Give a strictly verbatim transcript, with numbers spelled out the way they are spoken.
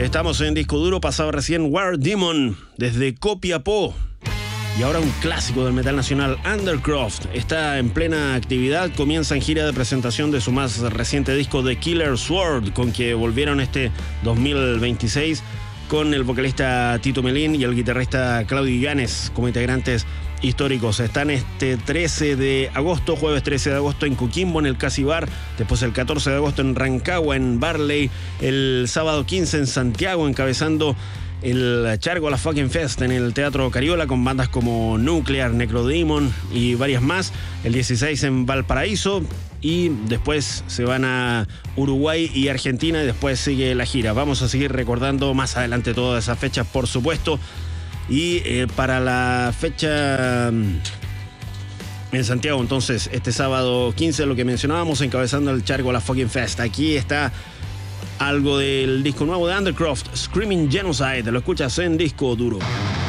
Estamos en Disco Duro, pasaba recién War Demon desde Copiapó. Y ahora un clásico del metal nacional, Undercroft, está en plena actividad, comienza en gira de presentación de su más reciente disco The Killer Sword, con que volvieron este dos mil veintiséis con el vocalista Tito Melín y el guitarrista Claudio Illanes como integrantes históricos. Están este trece de agosto, jueves trece de agosto en Coquimbo, en el Casi Bar, después el catorce de agosto en Rancagua, en Barley, el sábado quince en Santiago, encabezando el Chargo Fucking Fest en el Teatro Cariola con bandas como Nuclear, Necrodemon y varias más. El dieciséis en Valparaíso y después se van a Uruguay y Argentina y después sigue la gira. Vamos a seguir recordando más adelante todas esas fechas, por supuesto. Y eh, para la fecha en Santiago, entonces, este sábado quince, lo que mencionábamos, encabezando el Chargo Fucking Fest. Aquí está algo del disco nuevo de Undercroft, Screaming Genocide. Lo escuchas en Disco Duro.